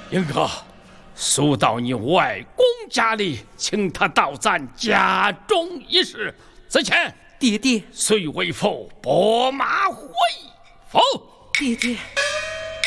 英哥，速到你外公家里，请他到咱家中一事。子谦， 爹爹， 随为父拨马回府。 爹爹。